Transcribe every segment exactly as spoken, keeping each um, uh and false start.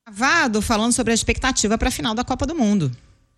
Vado falando sobre a expectativa para a final da Copa do Mundo.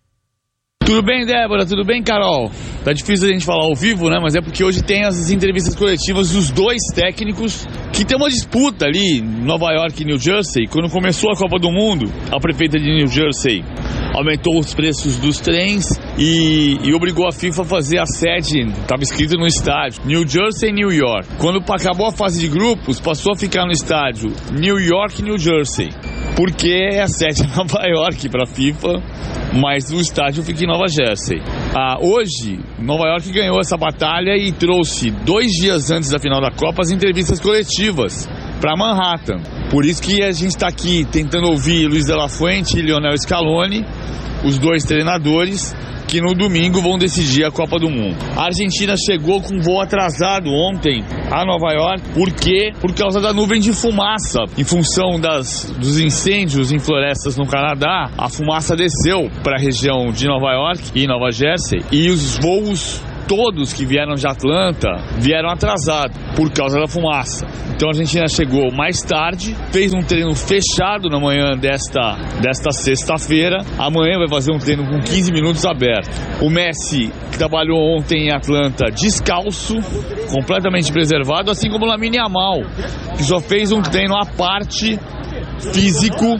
Tudo bem, Débora? Tudo bem, Carol? Tá difícil a gente falar ao vivo, né? Mas é porque hoje tem as entrevistas coletivas dos dois técnicos que tem uma disputa ali em Nova York e New Jersey. Quando começou a Copa do Mundo, a prefeita de New Jersey aumentou os preços dos trens e, e obrigou a FIFA a fazer a sede, estava escrito no estádio, New Jersey e New York. Quando acabou a fase de grupos, passou a ficar no estádio New York e New Jersey, porque é a sede em Nova York para a FIFA, mas o estádio fica em Nova Jersey. Ah, hoje, Nova York ganhou essa batalha e trouxe, dois dias antes da final da Copa, as entrevistas coletivas para Manhattan. Por isso que a gente está aqui tentando ouvir Luiz de la Fuente e Lionel Scaloni, os dois treinadores, que no domingo vão decidir a Copa do Mundo. A Argentina chegou com voo atrasado ontem a Nova York, por quê? Por causa da nuvem de fumaça. Em função das, dos incêndios em florestas no Canadá, a fumaça desceu para a região de Nova York e Nova Jersey, e os voos todos que vieram de Atlanta vieram atrasados por causa da fumaça. Então a Argentina chegou mais tarde, fez um treino fechado na manhã desta, desta sexta-feira. Amanhã vai fazer um treino com quinze minutos aberto. O Messi, que trabalhou ontem em Atlanta descalço, completamente preservado, assim como o Lamine Yamal, que só fez um treino à parte físico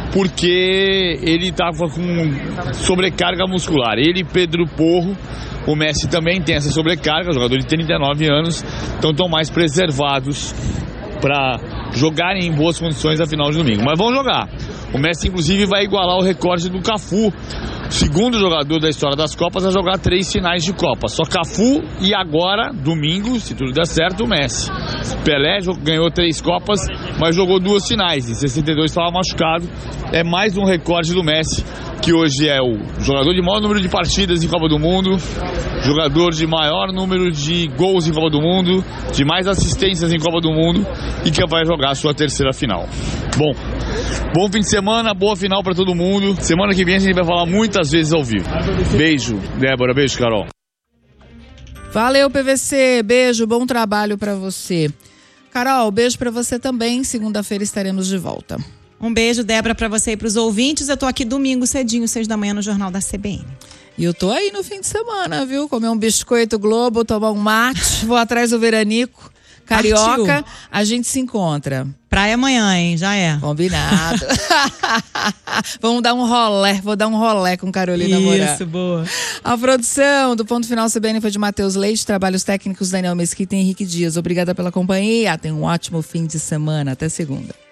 porque ele estava com sobrecarga muscular. Ele e Pedro Porro. O Messi também tem essa sobrecarga, jogador de trinta e nove anos, então estão mais preservados para jogarem em boas condições na final de domingo. Mas vão jogar. O Messi, inclusive, vai igualar o recorde do Cafu, segundo jogador da história das Copas a jogar três finais de Copa. Só Cafu e agora, domingo, se tudo der certo, o Messi. Pelé ganhou três Copas, mas jogou duas finais. Em sessenta e dois estava machucado. É mais um recorde do Messi, que hoje é o jogador de maior número de partidas em Copa do Mundo, jogador de maior número de gols em Copa do Mundo, de mais assistências em Copa do Mundo e que vai jogar a sua terceira final. Bom, bom fim de semana, boa final para todo mundo. Semana que vem a gente vai falar muitas vezes ao vivo. Beijo, Débora, beijo, Carol. Valeu, P V C, beijo, bom trabalho para você. Carol, beijo para você também, segunda-feira estaremos de volta. Um beijo, Débora, pra você e pros ouvintes. Eu tô aqui domingo cedinho, seis da manhã, no Jornal da C B N. E eu tô aí no fim de semana, viu? Comer um biscoito Globo, tomar um mate, vou atrás do Veranico. Carioca, partiu. A gente se encontra. Praia amanhã, hein? Já é. Combinado. Vamos dar um rolé, vou dar um rolé com Carolina Moura. Isso, boa. A produção do Ponto Final C B N foi de Matheus Leite, trabalhos técnicos Daniel Mesquita e Henrique Dias. Obrigada pela companhia, tenha um ótimo fim de semana, até segunda.